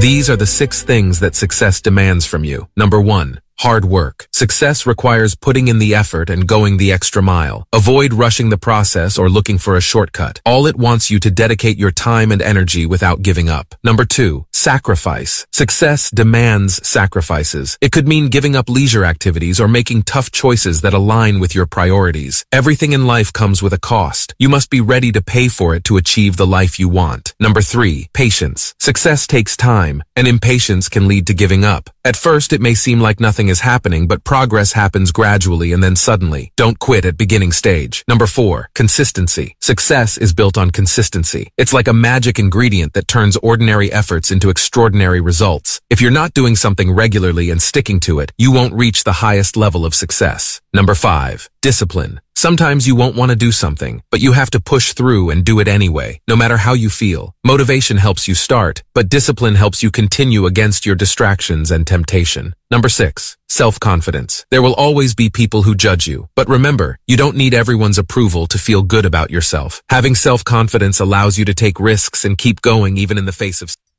These are the 6 things that success demands from you. Number 1. Hard work. Success requires putting in the effort and going the extra mile. Avoid rushing the process or looking for a shortcut. All it wants you to dedicate your time and energy without giving up. Number 2. Sacrifice. Success demands sacrifices. It could mean giving up leisure activities or making tough choices that align with your priorities. Everything in life comes with a cost. You must be ready to pay for it to achieve the life you want. Number 3. Patience. Success takes time, and impatience can lead to giving up. At first, it may seem like nothing is happening, but progress happens gradually and then suddenly. Don't quit at beginning stage. Number 4. Consistency. Success is built on consistency. It's like a magic ingredient that turns ordinary efforts into extraordinary results. If you're not doing something regularly and sticking to it, you won't reach the highest level of success. Number 5. Discipline. Sometimes you won't want to do something, but you have to push through and do it anyway, no matter how you feel. Motivation helps you start, but discipline helps you continue against your distractions and temptation. Number 6. Self-confidence. There will always be people who judge you, but remember, you don't need everyone's approval to feel good about yourself. Having self-confidence allows you to take risks and keep going even in the face of